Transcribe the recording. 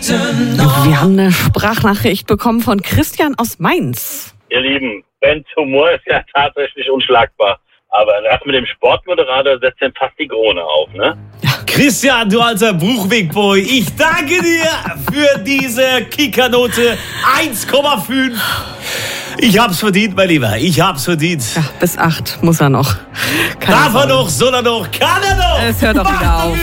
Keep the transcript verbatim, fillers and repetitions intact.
Wir haben eine Sprachnachricht bekommen von Christian aus Mainz. Ihr Lieben, Bens Humor ist ja tatsächlich unschlagbar. Aber das mit dem Sportmoderator setzt dann fast die Krone auf, ne? Christian, du alter Bruchwegboy, ich danke dir für diese Kickernote eins Komma fünf. Ich hab's verdient, mein Lieber, ich hab's verdient. Ja, bis acht muss er noch. Keine Darf er Sorge. noch, soll er noch, kann er noch? Es hört doch wieder auf.